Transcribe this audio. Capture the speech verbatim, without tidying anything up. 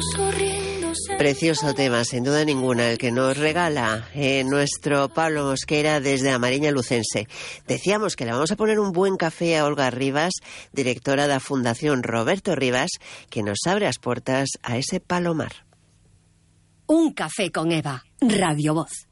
Precioso tema, sin duda ninguna, el que nos regala eh, nuestro Pablo Mosquera desde Amariña Lucense. Decíamos que le vamos a poner un buen café a Olga Rivas, directora de la Fundación Roberto Rivas, que nos abre las puertas a ese palomar. Un café con Eva, Radio Voz.